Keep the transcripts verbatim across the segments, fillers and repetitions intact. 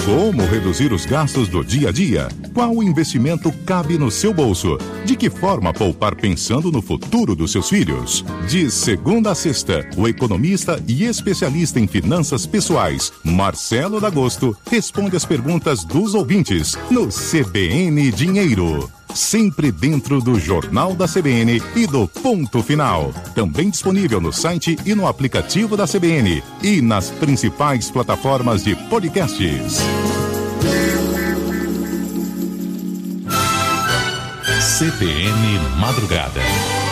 Como reduzir os gastos do dia a dia? Qual investimento cabe no seu bolso? De que forma poupar pensando no futuro dos seus filhos? De segunda a sexta, o economista e especialista em finanças pessoais, Marcelo D'Agosto, responde as perguntas dos ouvintes no C B N Dinheiro. Sempre dentro do Jornal da C B N e do Ponto Final. Também disponível no site e no aplicativo da C B N e nas principais plataformas de podcasts. C B N Madrugada.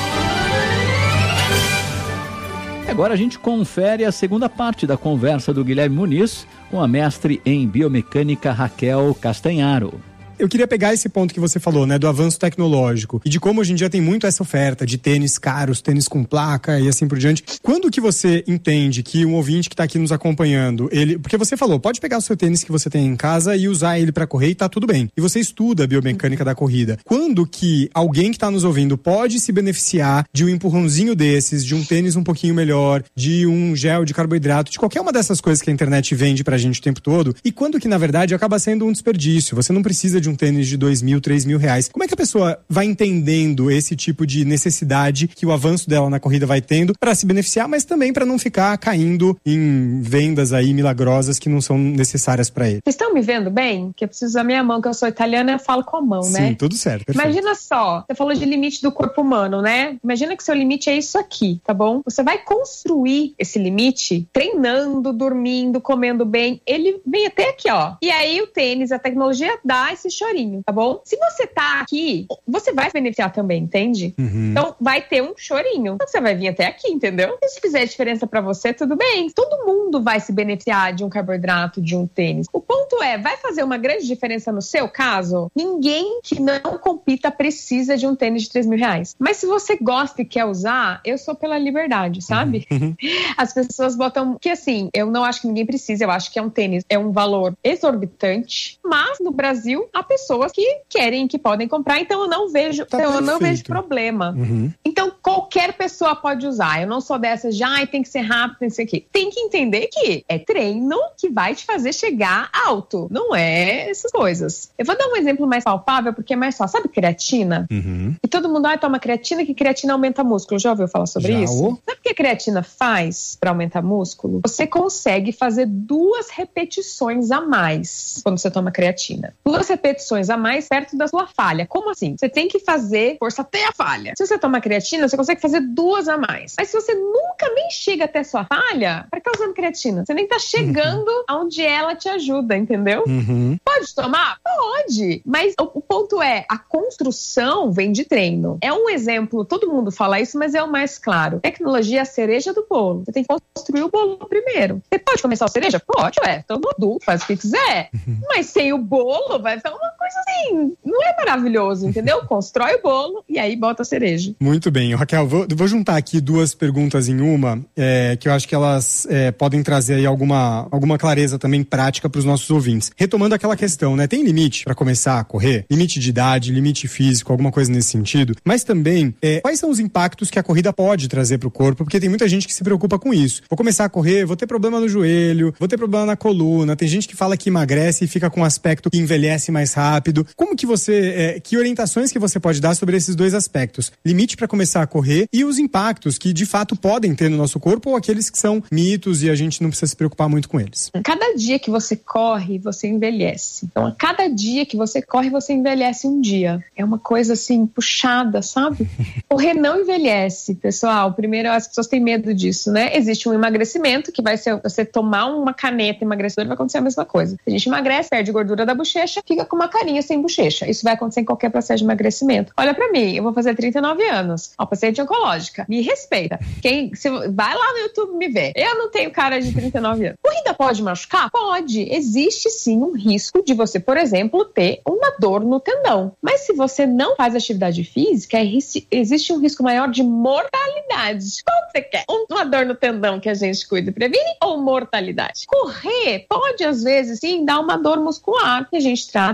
Agora a gente confere a segunda parte da conversa do Guilherme Muniz com a mestre em biomecânica Raquel Castanharo. Eu queria pegar esse ponto que você falou, né, do avanço tecnológico e de como hoje em dia tem muito essa oferta de tênis caros, tênis com placa e assim por diante. Quando que você entende que um ouvinte que está aqui nos acompanhando, ele, porque você falou, pode pegar o seu tênis que você tem em casa e usar ele para correr e tá tudo bem. E você estuda a biomecânica da corrida. Quando que alguém que está nos ouvindo pode se beneficiar de um empurrãozinho desses, de um tênis um pouquinho melhor, de um gel de carboidrato, de qualquer uma dessas coisas que a internet vende pra gente o tempo todo? E quando que, na verdade, acaba sendo um desperdício? Você não precisa de um tênis de dois mil, três mil reais. Como é que a pessoa vai entendendo esse tipo de necessidade que o avanço dela na corrida vai tendo para se beneficiar, mas também para não ficar caindo em vendas aí milagrosas que não são necessárias para ele? Vocês estão me vendo bem? Que eu preciso usar minha mão, que eu sou italiana, eu falo com a mão, né? Sim, tudo certo. Perfeito. Imagina só, você falou de limite do corpo humano, né? Imagina que seu limite é isso aqui, tá bom? Você vai construir esse limite treinando, dormindo, comendo bem. Ele vem até aqui, ó. E aí o tênis, a tecnologia dá esse chorinho, tá bom? Se você tá aqui, você vai se beneficiar também, entende? Uhum. Então vai ter um chorinho. Então você vai vir até aqui, entendeu? Se fizer diferença pra você, tudo bem. Todo mundo vai se beneficiar de um carboidrato, de um tênis. O ponto é, vai fazer uma grande diferença no seu caso? Ninguém que não compita precisa de um tênis de três mil reais. Mas se você gosta e quer usar, eu sou pela liberdade, sabe? Uhum. As pessoas botam... Que assim, eu não acho que ninguém precisa. Eu acho que é um tênis, é um valor exorbitante. Mas no Brasil, há pessoas que querem, que podem comprar, então eu não vejo, tá então eu não vejo problema. Uhum. Então qualquer pessoa pode usar. Eu não sou dessas de, ai, tem que ser rápido, tem que ser aqui. Tem que entender que é treino que vai te fazer chegar alto. Não é essas coisas. Eu vou dar um exemplo mais palpável, porque é mais fácil. Sabe creatina? Uhum. E todo mundo, ai, toma creatina, que creatina aumenta músculo. Já ouviu falar sobre Já isso? O... Sabe o que a creatina faz para aumentar músculo? Você consegue fazer duas repetições a mais quando você toma creatina. Duas repetições a mais perto da sua falha. Como assim? Você tem que fazer força até a falha. Se você toma creatina, você consegue fazer duas a mais. Mas se você nunca nem chega até a sua falha, para que tá usando creatina? Você nem tá chegando uhum. aonde ela te ajuda, entendeu? Uhum. Pode tomar? Pode. Mas o, o ponto é, a construção vem de treino. É um exemplo, todo mundo fala isso, mas é o mais claro. Tecnologia é a cereja do bolo. Você tem que construir o bolo primeiro. Você pode começar a cereja? Pode, ué. Todo mundo faz o que quiser. Uhum. Mas sem o bolo, vai ficar uma coisa assim, não é maravilhoso, entendeu? Constrói o bolo e aí bota a cereja. Muito bem. Raquel, vou, vou juntar aqui duas perguntas em uma, é, que eu acho que elas é, podem trazer aí alguma, alguma clareza também prática para os nossos ouvintes. Retomando aquela questão, né? Tem limite para começar a correr? Limite de idade, limite físico, alguma coisa nesse sentido? Mas também, é, quais são os impactos que a corrida pode trazer para o corpo? Porque tem muita gente que se preocupa com isso. Vou começar a correr, vou ter problema no joelho, vou ter problema na coluna, tem gente que fala que emagrece e fica com um aspecto que envelhece mais rápido. Como que você, é, que orientações que você pode dar sobre esses dois aspectos? Limite para começar a correr e os impactos que de fato podem ter no nosso corpo ou aqueles que são mitos e a gente não precisa se preocupar muito com eles? Cada dia que você corre, você envelhece. Então, a cada dia que você corre, você envelhece um dia. É uma coisa assim, puxada, sabe? Correr não envelhece, pessoal. Primeiro, as pessoas têm medo disso, né? Existe um emagrecimento que vai ser, você tomar uma caneta emagrecedora, vai acontecer a mesma coisa. A gente emagrece, perde gordura da bochecha, fica com uma carinha sem bochecha. Isso vai acontecer em qualquer processo de emagrecimento. Olha pra mim, eu vou fazer trinta e nove anos. Ó, paciente oncológica. Me respeita. Quem, se, vai lá no YouTube me ver. Eu não tenho cara de trinta e nove anos. Corrida pode machucar? Pode. Existe sim um risco de você, por exemplo, ter uma dor no tendão. Mas se você não faz atividade física, existe um risco maior de mortalidade. Qual que você quer? Uma dor no tendão que a gente cuida e previne ou mortalidade? Correr pode, às vezes, sim, dar uma dor muscular que a gente trata e a gente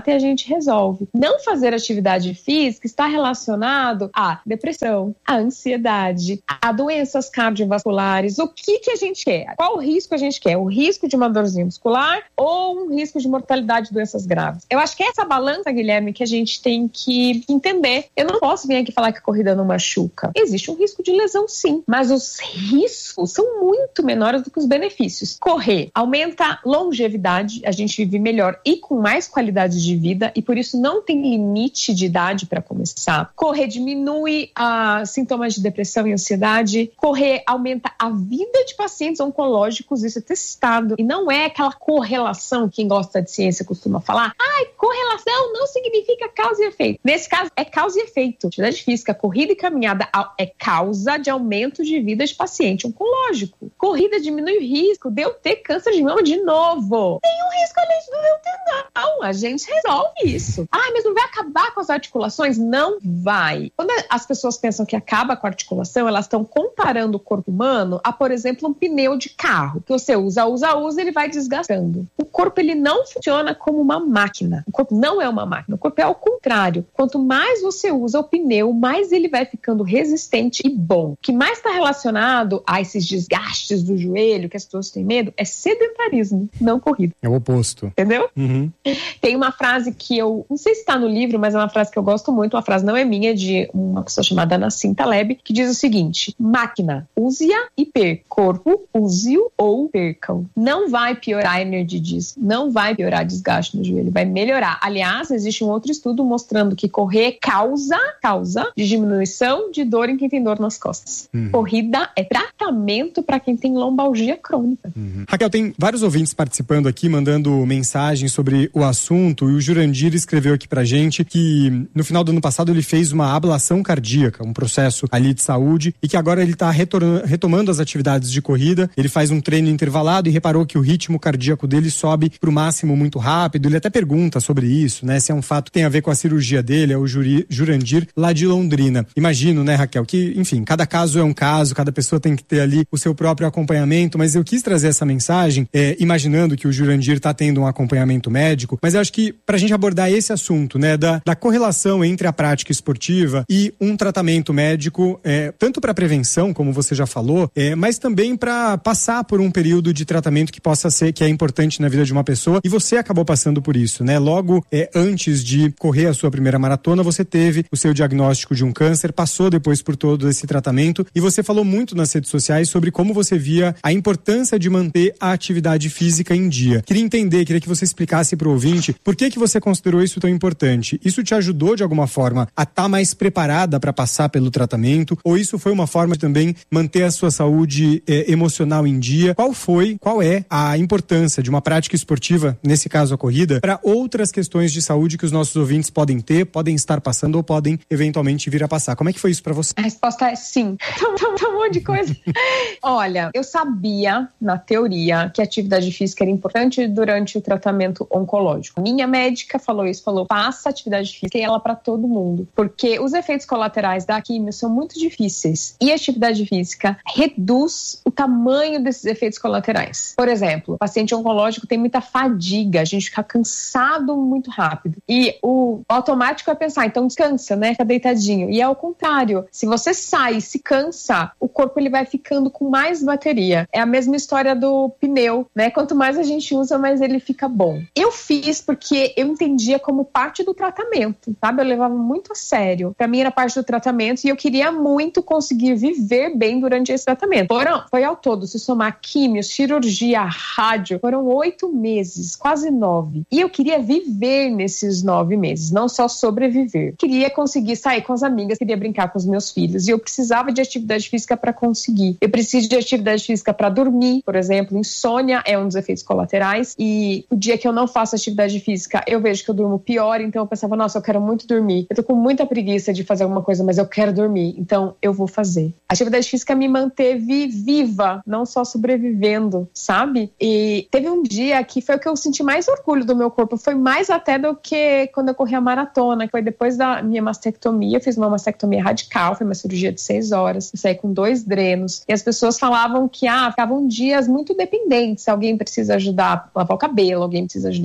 gente resolve. Não fazer atividade física está relacionado a depressão, a ansiedade, a doenças cardiovasculares. O que que a gente quer? Qual o risco a gente quer? O risco de uma dorzinha muscular ou um risco de mortalidade de doenças graves? Eu acho que é essa balança, Guilherme, que a gente tem que entender. Eu não posso vir aqui falar que corrida não machuca. Existe um risco de lesão, sim, mas os riscos são muito menores do que os benefícios. Correr aumenta longevidade, a gente vive melhor e com mais qualidade de vida, e por isso não tem limite de idade para começar. Correr diminui uh, sintomas de depressão e ansiedade. Correr aumenta a vida de pacientes oncológicos, isso é testado, e não é aquela correlação, quem gosta de ciência costuma falar, ai, correlação não significa causa e efeito. Nesse caso, é causa e efeito. Atividade física, corrida e caminhada é causa de aumento de vida de paciente oncológico. Corrida diminui o risco de eu ter câncer de mama de novo. Tem um risco além do eu ter, não. A gente resolve isso. Ah, mas não vai acabar com as articulações? Não vai. Quando as pessoas pensam que acaba com a articulação, elas estão comparando o corpo humano a, por exemplo, um pneu de carro, que você usa, usa, usa, ele vai desgastando. O corpo, ele não funciona como uma máquina. O corpo não é uma máquina. O corpo é ao contrário. Quanto mais você usa o pneu, mais ele vai ficando resistente e bom. O que mais está relacionado a esses desgastes do joelho, que as pessoas têm medo, é sedentarismo, não corrida. É o oposto. Entendeu? Uhum. Tem uma frase que eu, não sei se está no livro, mas é uma frase que eu gosto muito, uma frase não é minha, é de uma pessoa chamada Nassim Taleb, que diz o seguinte: máquina, use-a e perca. Corpo, use-o ou percam. Não vai piorar a hernia de disco, não vai piorar desgaste no joelho, vai melhorar. Aliás, existe um outro estudo mostrando que correr causa, causa de diminuição de dor em quem tem dor nas costas. Uhum. Corrida é tratamento para quem tem lombalgia crônica. Uhum. Raquel, tem vários ouvintes participando aqui, mandando mensagens sobre o assunto, e o Jurandir escreveu aqui pra gente que no final do ano passado ele fez uma ablação cardíaca, um processo ali de saúde, e que agora ele tá retomando as atividades de corrida. Ele faz um treino intervalado e reparou que o ritmo cardíaco dele sobe pro máximo muito rápido. Ele até pergunta sobre isso, né, se é um fato que tem a ver com a cirurgia dele. É o Juri, Jurandir, lá de Londrina. Imagino, né, Raquel, que, enfim, cada caso é um caso, cada pessoa tem que ter ali o seu próprio acompanhamento, mas eu quis trazer essa mensagem, é, imaginando que o Jurandir tá tendo um acompanhamento médico, mas eu acho que pra gente abordar esse assunto, né, da, da correlação entre a prática esportiva e um tratamento médico, é, tanto para prevenção, como você já falou, é, mas também para passar por um período de tratamento que possa ser, que é importante na vida de uma pessoa, e você acabou passando por isso, né, logo é, antes de correr a sua primeira maratona, você teve o seu diagnóstico de um câncer, passou depois por todo esse tratamento, e você falou muito nas redes sociais sobre como você via a importância de manter a atividade física em dia. Queria entender, queria que você explicasse para o ouvinte por que que você considerou isso tão importante. Isso te ajudou de alguma forma a estar tá mais preparada para passar pelo tratamento, ou isso foi uma forma de também manter a sua saúde eh, emocional em dia? Qual foi, qual é a importância de uma prática esportiva, nesse caso a corrida, para outras questões de saúde que os nossos ouvintes podem ter, podem estar passando ou podem eventualmente vir a passar? Como é que foi isso para você? A resposta é sim. Tem um monte de coisa. Olha, eu sabia, na teoria, que a atividade física era importante durante o tratamento oncológico. Minha médica falou isso, falou, passa atividade física e ela para todo mundo, porque os efeitos colaterais da quimio são muito difíceis e a atividade física reduz o tamanho desses efeitos colaterais. Por exemplo, o paciente oncológico tem muita fadiga, a gente fica cansado muito rápido e o automático é pensar, então descansa, né, fica deitadinho, e é ao contrário, se você sai e se cansa, o corpo ele vai ficando com mais bateria. É a mesma história do pneu, né, quanto mais a gente usa, mais ele fica bom. Eu fiz porque eu entendia como parte do tratamento, sabe? Eu levava muito a sério. Pra mim era parte do tratamento e eu queria muito conseguir viver bem durante esse tratamento. Foram, foi ao todo, se somar químio, cirurgia, rádio, foram oito meses, quase nove. E eu queria viver nesses nove meses, não só sobreviver. Queria conseguir sair com as amigas, queria brincar com os meus filhos e eu precisava de atividade física para conseguir. Eu preciso de atividade física para dormir, por exemplo, insônia é um dos efeitos colaterais e o dia que eu não faço atividade física, eu vejo que eu durmo pior, então eu pensava, nossa, eu quero muito dormir. Eu tô com muita preguiça de fazer alguma coisa, mas eu quero dormir, então eu vou fazer. A atividade física me manteve viva, não só sobrevivendo, sabe? E teve um dia que foi o que eu senti mais orgulho do meu corpo, foi mais até do que quando eu corri a maratona, que foi depois da minha mastectomia. Eu fiz uma mastectomia radical, foi uma cirurgia de seis horas, eu saí com dois drenos, e as pessoas falavam que, ah, ficavam dias muito dependentes, alguém precisa ajudar a lavar o cabelo, alguém precisa ajudar a ir no banheiro,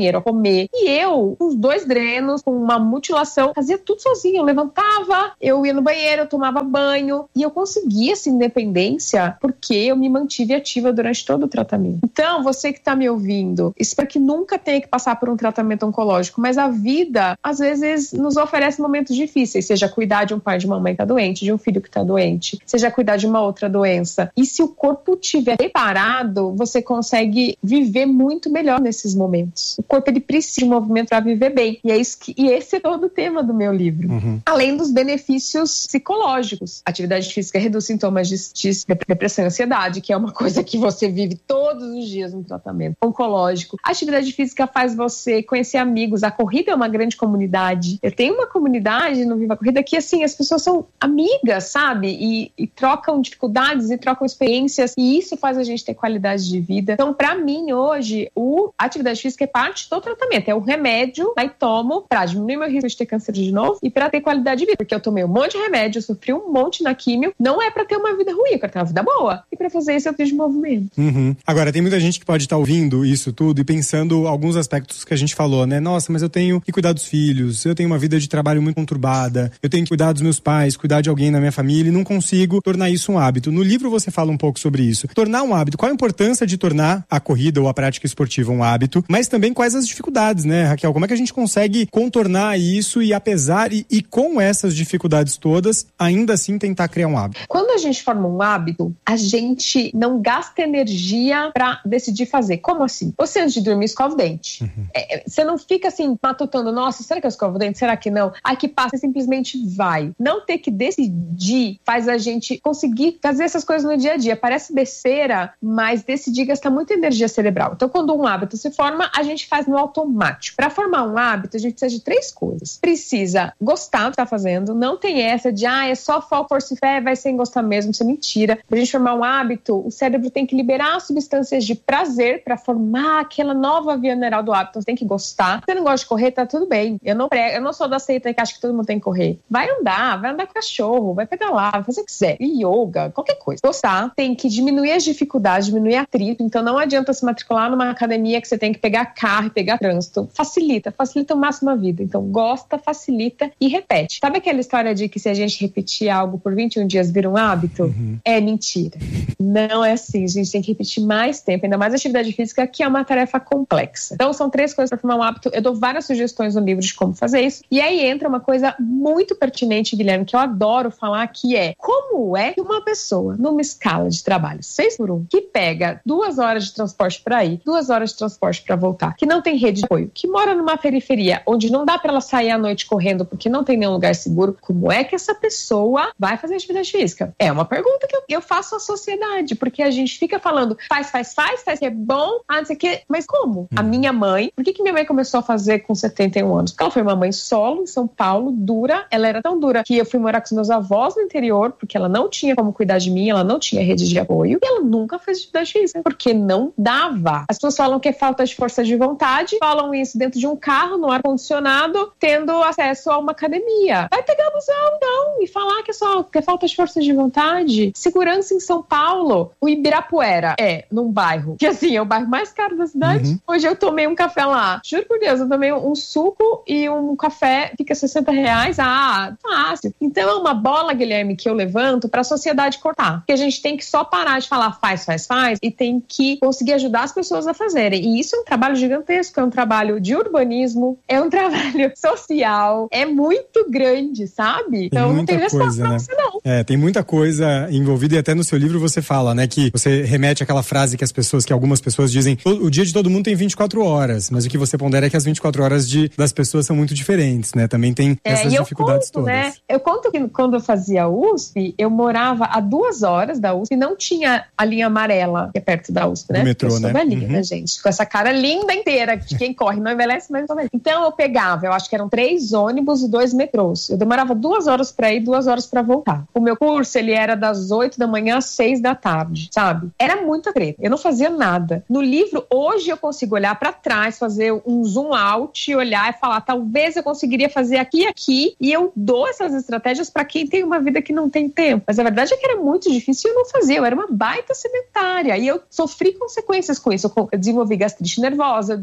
banheiro, a comer. E eu, com os dois drenos, com uma mutilação, fazia tudo sozinha. Eu levantava, eu ia no banheiro, eu tomava banho. E eu conseguia essa independência porque eu me mantive ativa durante todo o tratamento. Então, você que tá me ouvindo, espero que nunca tenha que passar por um tratamento oncológico, mas a vida, às vezes, nos oferece momentos difíceis, seja cuidar de um pai, de uma mãe que tá doente, de um filho que tá doente, seja cuidar de uma outra doença. E se o corpo estiver preparado, você consegue viver muito melhor nesses momentos. O corpo, ele precisa de um movimento para viver bem. E, é isso que, e esse é todo o tema do meu livro. Uhum. Além dos benefícios psicológicos. A atividade física reduz sintomas de, de depressão e ansiedade, que é uma coisa que você vive todos os dias no tratamento oncológico. A atividade física faz você conhecer amigos. A corrida é uma grande comunidade. Eu tenho uma comunidade no Viva a Corrida que, assim, as pessoas são amigas, sabe? E, e trocam dificuldades e trocam experiências. E isso faz a gente ter qualidade de vida. Então, pra mim, hoje, o, a atividade física é parte do tratamento. É um remédio, aí tomo pra diminuir meu risco de ter câncer de novo e pra ter qualidade de vida. Porque eu tomei um monte de remédio, eu sofri um monte na químio. Não é pra ter uma vida ruim, eu quero ter uma vida boa. E pra fazer isso, eu preciso de movimento. Uhum. Agora, tem muita gente que pode estar ouvindo isso tudo e pensando alguns aspectos que a gente falou, né? Nossa, mas eu tenho que cuidar dos filhos, eu tenho uma vida de trabalho muito conturbada, eu tenho que cuidar dos meus pais, cuidar de alguém na minha família e não consigo tornar isso um hábito. No livro você fala um pouco sobre isso. Tornar um hábito, qual a importância de tornar a corrida ou a prática esportiva um hábito, mas também quais as dificuldades, né, Raquel? Como é que a gente consegue contornar isso e apesar e, e com essas dificuldades todas, ainda assim tentar criar um hábito? Quando a gente forma um hábito, a gente não gasta energia pra decidir fazer. Como assim? Você antes de dormir escova o dente. Uhum. É, você não fica assim matutando, nossa, será que eu escovo o dente? Será que não? Aí que passa, você simplesmente vai. Não ter que decidir faz a gente conseguir fazer essas coisas no dia a dia. Parece besteira, mas decidir gasta muita energia cerebral. Então, quando um hábito se forma, a gente faz no automático. Para formar um hábito, a gente precisa de três coisas. Precisa gostar do que tá fazendo. Não tem essa de, ah, é só foco, força e fé, vai sem gostar mesmo. Isso é mentira. Pra gente formar um hábito, o cérebro tem que liberar substâncias de prazer para formar aquela nova via neural do hábito. Você tem que gostar. Se você não gosta de correr, tá tudo bem. Eu não, prego, eu não sou da seita que acha que todo mundo tem que correr. Vai andar, vai andar com cachorro, vai pedalar, vai fazer o que quiser. Yoga, qualquer coisa. Gostar, tem que diminuir as dificuldades, diminuir atrito. Então não adianta se matricular numa academia que você tem que pegar carro e pegar trânsito. Facilita, facilita o máximo a vida. Então gosta, facilita e repete. Sabe aquela história de que se a gente repetir algo por vinte e um dias vira um hábito? Uhum. É mentira. Não é assim. A gente tem que repetir mais tempo, ainda mais atividade física, que é uma tarefa complexa. Então são três coisas para formar um hábito. Eu dou várias sugestões no livro de como fazer isso. E aí entra uma coisa muito pertinente, Guilherme, que eu adoro falar, que é como é que uma pessoa, numa escala de trabalho seis por um, que pega duas horas de transporte para ir, duas horas de transporte para voltar, que não tem rede de apoio, que mora numa periferia, onde não dá para ela sair à noite correndo porque não tem nenhum lugar seguro, como é que essa pessoa vai fazer atividade física? É uma pergunta que eu, eu faço à sociedade, porque a gente fica falando, faz, faz, faz, faz, que é bom, ah, não sei o que, mas como? Hum. A minha mãe, por que que minha mãe começou a fazer com setenta e um anos? Porque ela foi uma mãe solo em São Paulo, dura, ela era tão dura que eu fui morar com os meus avós no interior, porque ela não tinha como cuidar de mim, ela não tinha rede de apoio, e ela nunca fez atividade física, porque não dava. As pessoas falam que é falta de força de vontade, falam isso dentro de um carro, no ar-condicionado, tendo acesso a uma academia. Vai pegar a busão, não, e falar que é só que é falta de força de vontade. Segurança em São Paulo, o Ibirapuera é num bairro, que assim, é o bairro mais caro da cidade. Uhum. Hoje eu tomei um café lá, juro por Deus, eu tomei um suco e um café, fica sessenta reais, ah, fácil. Então é uma bola, Guilherme, que eu levanto pra sociedade cortar, porque a gente tem que só parar de falar faz, faz, faz, e tem que conseguir ajudar as pessoas a fazerem. E isso é um trabalho gigantesco, é um trabalho de urbanismo, é um trabalho social, é muito grande, sabe? Então tem não tem resposta pra você, não. É, tem muita coisa envolvida, e até no seu livro você fala, né, que você remete àquela frase que as pessoas, que algumas pessoas dizem, o dia de todo mundo tem vinte e quatro horas, mas o que você pondera é que as vinte e quatro horas de, das pessoas são muito diferentes, né? Também tem essas é, dificuldades conto, todas. Né? Eu conto que quando eu fazia U S P, eu morava a duas horas da U S P e não tinha a linha amarela, que é perto da U S P, né? O metrô, eu sou né? velhinha, uhum. né, gente? Com essa cara linda inteira, de quem corre, não envelhece, mas não envelhece. Então eu pegava, eu acho que eram três ônibus e dois metrôs. Eu demorava duas horas pra ir, duas horas pra voltar. O meu curso, ele era das oito da manhã às seis da tarde, sabe? Era muita treta. Eu não fazia nada. No livro, hoje eu consigo olhar pra trás, fazer um zoom out, olhar e falar, talvez eu conseguiria fazer aqui e aqui, e eu dou essas estratégias pra quem tem uma vida que não tem tempo. Mas a verdade é que era muito difícil e eu não fazia. Eu era uma baita sedentária e eu sofri consequências com isso. Eu desenvolvi gastrite nervosa, eu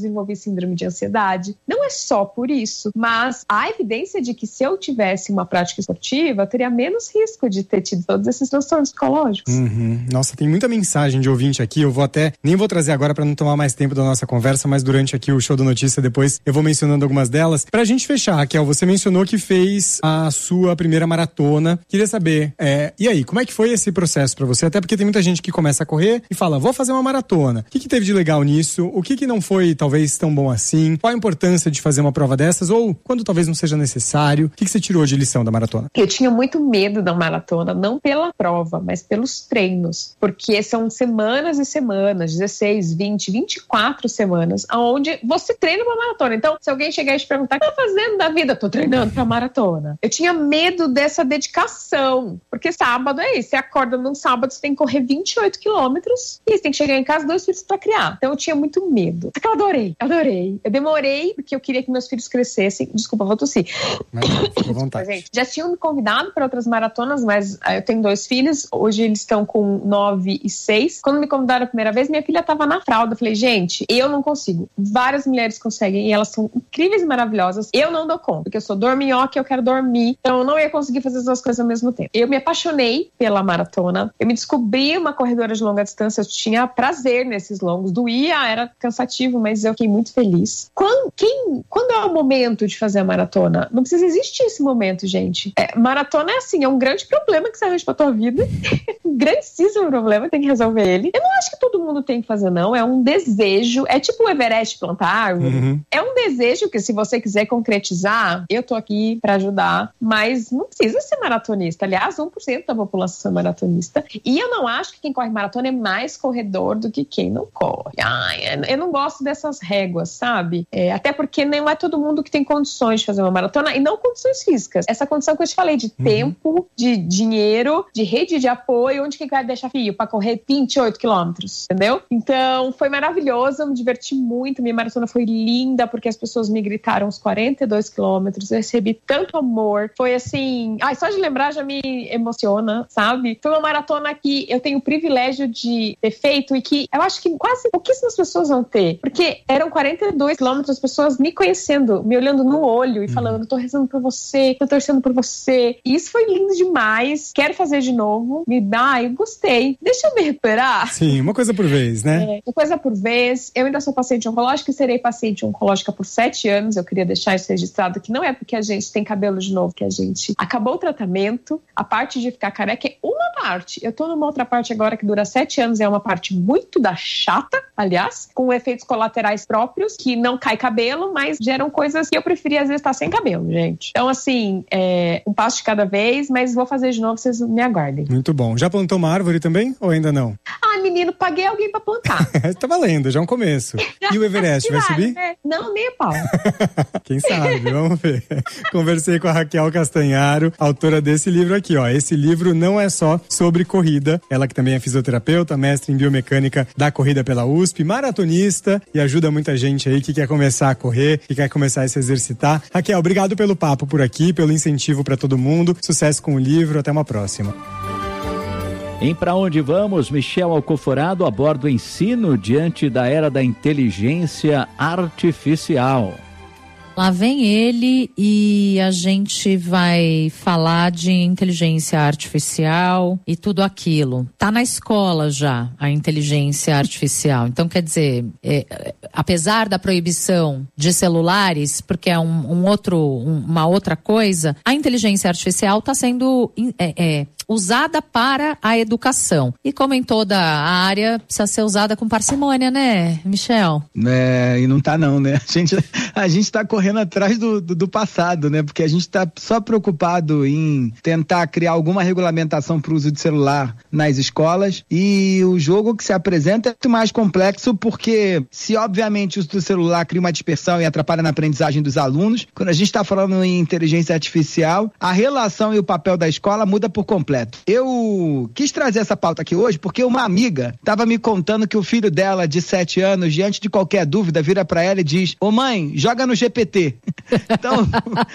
desenvolvi síndrome de ansiedade. Não é só por isso, mas há evidência de que se eu tivesse uma prática esportiva, eu teria menos risco de ter tido todos esses transtornos psicológicos. Uhum. Nossa, tem muita mensagem de ouvinte aqui, eu vou até, nem vou trazer agora para não tomar mais tempo da nossa conversa, mas durante aqui o Show da Notícia depois eu vou mencionando algumas delas. Pra gente fechar, Raquel, você mencionou que fez a sua primeira maratona. Queria saber, é, e aí, como é que foi esse processo pra você? Até porque tem muita gente que começa a correr e fala, vou fazer uma maratona. O que que teve de legal nisso? O que que não foi talvez tão bom assim? Qual a importância de fazer uma prova dessas? Ou quando talvez não seja necessário? O que que você tirou de lição da maratona? Eu tinha muito medo da maratona, não pela prova, mas pelos treinos. Porque são semanas e semanas, dezesseis, vinte, vinte e quatro semanas, onde você treina uma maratona. Então, se alguém chegar e te perguntar, o que tá fazendo da vida? Tô treinando pra maratona. Eu tinha medo dessa dedicação, porque sábado é isso, você acorda num sábado, você tem que correr vinte e oito quilômetros e você tem que chegar em casa dois filhos pra criar. Então eu tinha muito medo. Só que eu adorei, adorei. Eu demorei, porque eu queria que meus filhos crescessem. Desculpa, vou tossir. Mas, fica à vontade. Gente, já tinham me convidado para outras maratonas, mas eu tenho dois filhos, hoje eles estão com nove e seis. Quando me convidaram a primeira vez, minha filha tava na fralda. Eu falei, gente, eu não consigo. Várias mulheres conseguem e elas são incríveis e maravilhosas. Eu não dou conta, porque eu sou dorminhoca e eu quero dormir. Então eu não ia conseguir fazer as duas coisas ao mesmo tempo. Eu me apaixonei pela maratona. Eu me descobri uma corredora de longa distância. Eu tinha prazer nesses longos. Doía, era cansativo, mas eu fiquei muito feliz. Quando, quem, quando é o momento de fazer a maratona? Não precisa existir esse momento, gente. É, maratona é assim, é um grande problema que você arranja pra tua vida. Um grandíssimo problema, tem que resolver ele. Eu não acho que todo mundo tem que fazer, não. É um desejo. É tipo o Everest plantar árvore. Uhum. É um desejo que, se você quiser concretizar, eu tô aqui pra ajudar, mas não precisa ser maratonista. Aliás, um por cento da população é maratonista. E eu não acho que quem corre maratona é mais corredor do que quem não corre. Ai, eu não gosto dessas réguas, sabe? É, até porque não é todo mundo que tem condições de fazer uma maratona, e não condições físicas. Essa condição que eu te falei de uhum. tempo, de dinheiro, de rede de apoio, onde que vai deixar filho pra correr vinte e oito quilômetros, entendeu? Então, foi maravilhoso, eu me diverti muito, minha maratona foi linda, porque as pessoas me gritaram os quarenta e dois quilômetros, eu recebi tanto amor, foi assim, ai, só de lembrar já me emociona, sabe? Foi uma maratona que eu tenho o privilégio de ter feito e que eu acho que quase pouquíssimas pessoas vão ter, porque eram quarenta e dois quilômetros, as pessoas me conhecendo, me olhando no olho e falando, tô rezando por você, tô torcendo por você, e isso foi lindo demais, quero fazer de novo, me dá, eu gostei, deixa eu me recuperar. Sim, uma coisa por vez, né? É, uma coisa por vez, eu ainda sou paciente oncológica e serei paciente oncológica por sete anos, eu queria deixar isso registrado, que não é porque a gente tem cabelo de novo que a gente acabou o tratamento, a parte de ficar careca é uma parte, eu tô numa outra parte agora que dura sete anos, é uma parte muito da chata, aliás, com efeitos colaterais próprios, que não cai cabelo, mas geram coisas que eu preferia às vezes estar sem cabelo, gente. Então assim, é um passo de cada vez, mas vou fazer de novo, vocês me aguardem. Muito bom. Já plantou uma árvore também? Ou ainda não? Ah, menino, paguei alguém pra plantar. Tá valendo, já é um começo. E o Everest, vai subir? É. Não, nem a pau. Quem sabe, vamos ver. Conversei com a Raquel Castanharo, autora desse livro aqui, ó. Esse livro não é só sobre corrida, ela que também é fisioterapeuta, mestre em biomecânica da corrida pela U S P, maratonista e ajuda muita gente aí que quer começar a correr, que quer começar a se exercitar. Raquel, obrigado pelo papo por aqui, pelo incentivo pra todo mundo. Sucesso com o livro, até uma próxima. Em Pra Onde Vamos, Michel Alcoforado aborda o ensino diante da era da inteligência artificial. Lá vem ele e a gente vai falar de inteligência artificial e tudo aquilo. Tá na escola já a inteligência artificial. Então, quer dizer, é, apesar da proibição de celulares, porque é um, um outro, um, uma outra coisa, a inteligência artificial está sendo é, é, usada para a educação. E como em toda a área, precisa ser usada com parcimônia, né, Michel? É, e não tá não, né? A gente, a gente tá correndo atrás do, do, do passado, né? Porque a gente tá só preocupado em tentar criar alguma regulamentação para o uso de celular nas escolas, e o jogo que se apresenta é muito mais complexo, porque se obviamente o uso do celular cria uma dispersão e atrapalha na aprendizagem dos alunos, quando a gente está falando em inteligência artificial, a relação e o papel da escola muda por completo. Eu quis trazer essa pauta aqui hoje porque uma amiga estava me contando que o filho dela, de sete anos, diante de qualquer dúvida, vira para ela e diz: ô mãe, joga no G P T. Então...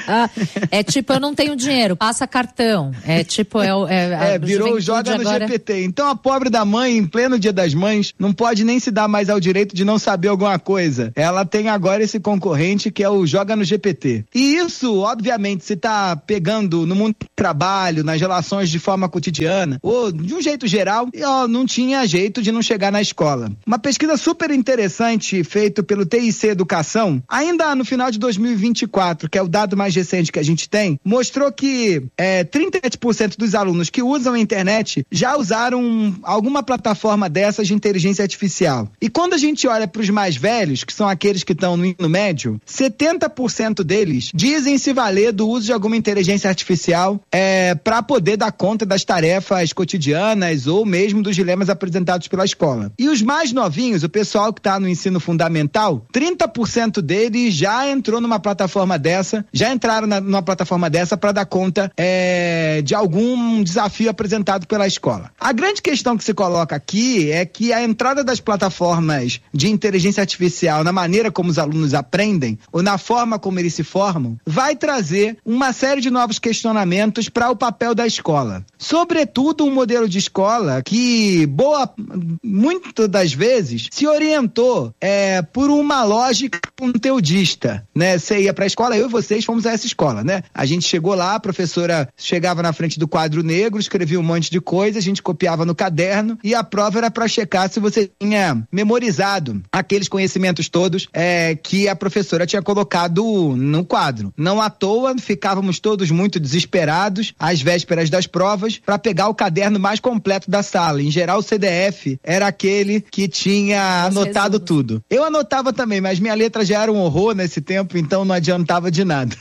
é tipo, eu não tenho dinheiro, passa cartão. É tipo, é, é, é virou joga no agora... G P T. Então a pobre da mãe, em pleno Dia das Mães, não pode nem se dar mais ao direito de não saber alguma coisa. Ela tem agora esse concorrente que é o joga no G P T. E isso, obviamente, se tá pegando no mundo do trabalho, nas relações de forma cotidiana, ou de um jeito geral, ó, não tinha jeito de não chegar na escola. Uma pesquisa super interessante feita pelo T I C Educação, ainda no final de dois mil e vinte e quatro, que é o dado mais recente que a gente tem, mostrou que é, trinta e sete por cento dos alunos que usam a internet já usaram alguma plataforma dessas de inteligência artificial. E quando a gente olha para os mais velhos, que são aqueles que estão no ensino médio, setenta por cento deles dizem se valer do uso de alguma inteligência artificial é, para poder dar conta das tarefas cotidianas ou mesmo dos dilemas apresentados pela escola. E os mais novinhos, o pessoal que está no ensino fundamental, trinta por cento deles já entrou numa plataforma dessa, já entraram na, numa plataforma dessa para dar conta é, de algum desafio apresentado pela escola. A grande questão que se coloca aqui é que a entrada das plataformas de inteligência artificial na maneira como os alunos aprendem ou na forma como eles se formam vai trazer uma série de novos questionamentos para o papel da escola. Sobretudo um modelo de escola que boa, muitas das vezes se orientou é, por uma lógica conteudista, né? Você ia para a escola, eu e vocês fomos a essa escola, né? A gente chegou lá, a professora chegava na frente do quadro negro, escrevia um monte de coisa, a gente copiava no caderno e a prova era para checar se você tinha memorizado aqueles conhecimentos todos é, que a professora tinha colocado no quadro. Não à toa, ficávamos todos muito desesperados às vésperas das provas para pegar o caderno mais completo da sala. Em geral, o C D F era aquele que tinha Nossa, anotado Jesus. tudo. Eu anotava também, mas minha letra já era um horror nesse tempo, então não adiantava de nada.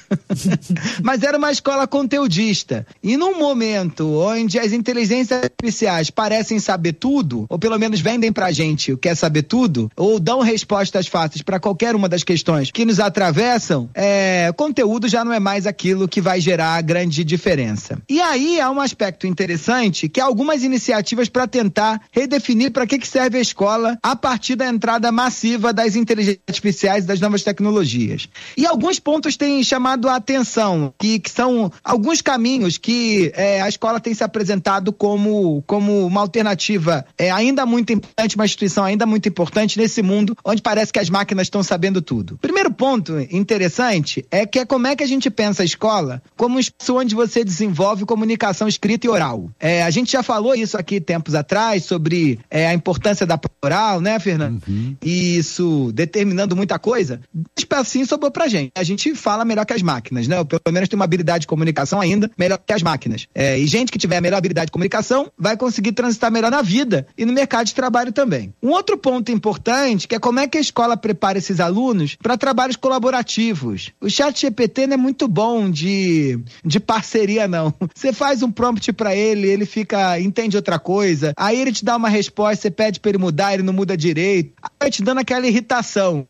Mas era uma escola conteudista. E num momento onde as inteligências artificiais parecem saber tudo, ou pelo menos vendem pra gente o que é saber tudo, ou dão respostas fáceis para qualquer uma das questões que nos atravessam, é, conteúdo já não é mais aquilo que vai gerar grande diferença. E aí há um aspecto interessante, que é algumas iniciativas para tentar redefinir para que, que serve a escola a partir da entrada massiva das inteligências artificiais e das novas tecnologias. E alguns pontos têm chamado a atenção, que, que são alguns caminhos que é, a escola tem se apresentado como, como uma alternativa é, ainda muito importante, uma instituição ainda muito importante nesse mundo onde parece que as máquinas estão sabendo tudo. Primeiro ponto interessante é que é como é que a gente pensa a escola como um espaço onde você desenvolve comunicação escrita e oral. É, a gente já falou isso aqui tempos atrás sobre é, a importância da oral, né, Fernando? Uhum. E isso determinando muita coisa. Esse pedacinho sobrou pra gente. A gente fala melhor que as máquinas, né? Ou pelo menos tem uma habilidade de comunicação ainda melhor que as máquinas. É, e gente que tiver a melhor habilidade de comunicação vai conseguir transitar melhor na vida e no mercado de trabalho também. Um outro ponto importante que é como é que a escola prepara esses alunos para trabalhos colaborativos. O chat G P T não é muito bom de, de parceria, não. Você faz um prompt para ele, ele fica, entende outra coisa, aí ele te dá uma resposta, você pede para ele mudar, ele não muda direito, aí vai te dando aquela irritação.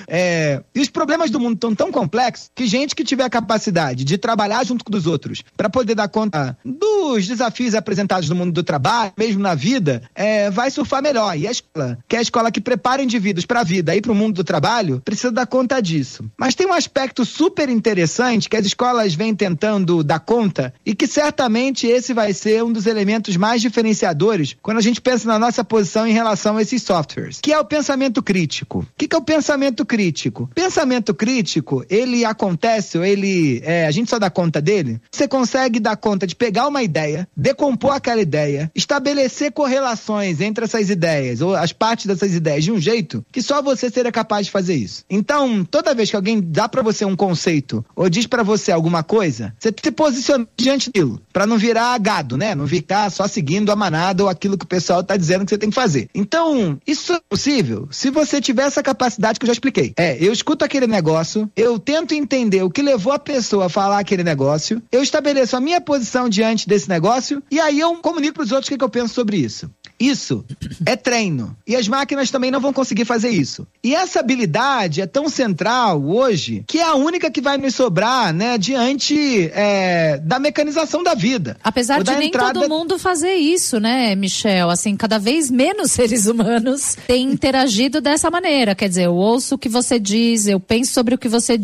É, e os problemas do mundo estão tão complexos que gente que tiver a capacidade de trabalhar junto com os outros para poder dar conta dos desafios apresentados no mundo do trabalho, mesmo na vida, é, vai surfar melhor. E a escola, que é a escola que prepara indivíduos para a vida e para o mundo do trabalho, precisa dar conta disso. Mas tem um aspecto super interessante que as escolas vêm tentando dar conta e que certamente esse vai ser um dos elementos mais diferenciadores quando a gente pensa na nossa posição em relação a esses softwares, que é o pensamento crítico. O que, que é o pensamento crítico? Pensamento crítico, ele acontece, ou ele, é, a gente só dá conta dele, você consegue dar conta de pegar uma ideia, decompor aquela ideia, estabelecer correlações entre essas ideias, ou as partes dessas ideias de um jeito que só você seria capaz de fazer isso. Então, toda vez que alguém dá pra você um conceito, ou diz pra você alguma coisa, você se posiciona diante daquilo, pra não virar gado, né? Não ficar só seguindo a manada ou aquilo que o pessoal tá dizendo que você tem que fazer. Então, isso é possível se você tiver essa capacidade que eu já expliquei. É, eu escuto aquele negócio, eu tento entender o que levou a pessoa a falar aquele negócio, eu estabeleço a minha posição diante desse negócio e aí eu comunico pros outros o que, que eu penso sobre isso. Isso é treino. E as máquinas também não vão conseguir fazer isso. E essa habilidade é tão central hoje que é a única que vai nos sobrar, né, diante é, da mecanização da vida. Apesar de nem entrada... todo mundo fazer isso, né, Michel? Assim, cada vez menos seres humanos têm interagido dessa maneira. Quer dizer, eu ouço o que você diz, eu penso sobre o que você diz,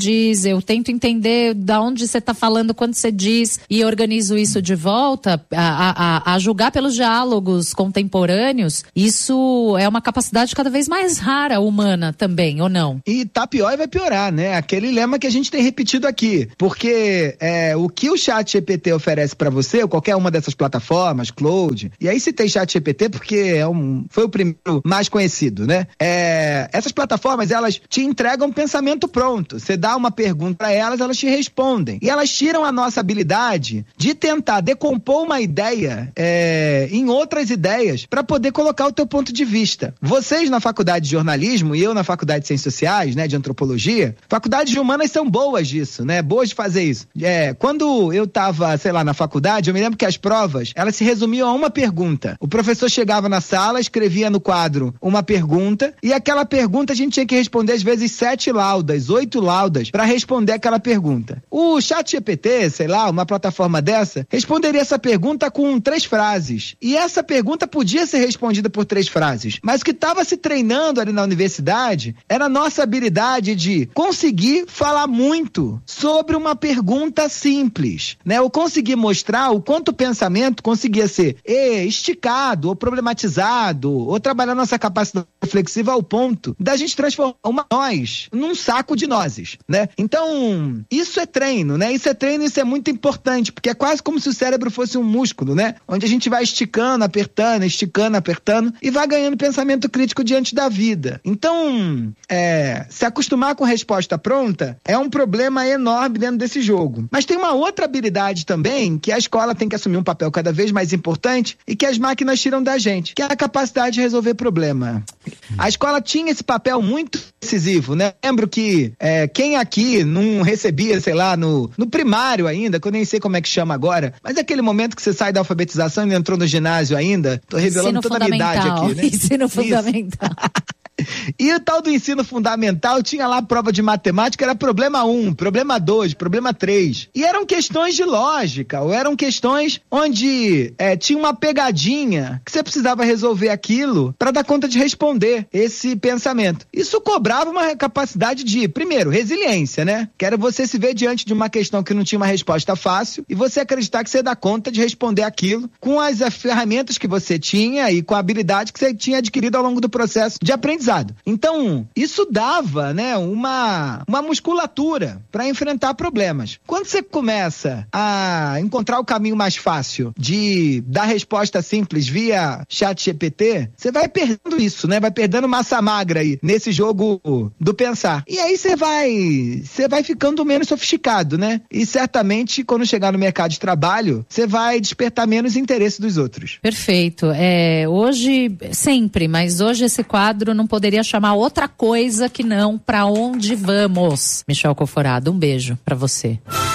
diz, eu tento entender da onde você está falando, quando você diz, e organizo isso de volta, a, a, a julgar pelos diálogos contemporâneos, isso é uma capacidade cada vez mais rara, humana também, ou não? E tá pior e vai piorar, né? Aquele lema que a gente tem repetido aqui, porque é, o que o ChatGPT oferece para você, ou qualquer uma dessas plataformas, Cloud, e aí citei ChatGPT porque é um, foi o primeiro mais conhecido, né? É, essas plataformas, elas te entregam um pensamento pronto. Você dá uma pergunta para elas, elas te respondem. E elas tiram a nossa habilidade de tentar decompor uma ideia é, em outras ideias para poder colocar o teu ponto de vista. Vocês na faculdade de jornalismo e eu na faculdade de ciências sociais, né, de antropologia, faculdades de humanas são boas disso, né? Boas de fazer isso. É, quando eu tava, sei lá, na faculdade, eu me lembro que as provas, elas se resumiam a uma pergunta. O professor chegava na sala, escrevia no quadro uma pergunta e aquela pergunta a gente tinha que responder às vezes sete laudas, oito laudas para responder aquela pergunta. O ChatGPT, sei lá, uma plataforma dessa, responderia essa pergunta com três frases. E essa pergunta podia ser respondida por três frases. Mas o que estava se treinando ali na universidade era a nossa habilidade de conseguir falar muito sobre uma pergunta simples, né? Eu consegui mostrar o quanto o pensamento conseguia ser eh, esticado ou problematizado ou trabalhar nossa capacidade reflexiva ao ponto da gente transformar uma nós num saco de nozes, né? Então, isso é treino, né? Isso é treino, isso é muito importante, porque é quase como se o cérebro fosse um músculo, né? Onde a gente vai esticando, apertando, esticando, apertando e vai ganhando pensamento crítico diante da vida. Então, é, se acostumar com resposta pronta é um problema enorme dentro desse jogo. Mas tem uma outra habilidade também que a escola tem que assumir um papel cada vez mais importante e que as máquinas tiram da gente, que é a capacidade de resolver problema. A escola tinha esse papel muito decisivo, né? Lembro que é, quem aqui não recebia, sei lá, no, no primário ainda, que eu nem sei como é que chama agora, mas é aquele momento que você sai da alfabetização e entrou no ginásio ainda, tô revelando Ensino toda a minha idade aqui, né? Ensino fundamental. E o tal do ensino fundamental tinha lá a prova de matemática, era problema um, problema dois, problema três. E eram questões de lógica, ou eram questões onde é, tinha uma pegadinha que você precisava resolver aquilo para dar conta de responder esse pensamento. Isso cobrava uma capacidade de, primeiro, resiliência, né? Que era você se ver diante de uma questão que não tinha uma resposta fácil e você acreditar que você dá conta de responder aquilo com as ferramentas que você tinha e com a habilidade que você tinha adquirido ao longo do processo de aprendizado. Então, isso dava, né, uma, uma musculatura para enfrentar problemas. Quando você começa a encontrar o caminho mais fácil de dar resposta simples via ChatGPT, você vai perdendo isso, né? Vai perdendo massa magra aí nesse jogo do pensar. E aí você vai, você vai ficando menos sofisticado, né? E certamente quando chegar no mercado de trabalho, você vai despertar menos interesse dos outros. Perfeito. É, hoje, sempre, mas hoje esse quadro não poderia chamar outra coisa que não Pra Onde Vamos. Michel Coforado, um beijo pra você.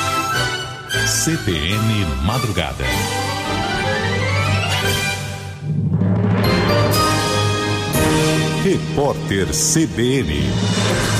C B N Madrugada. Repórter C B N.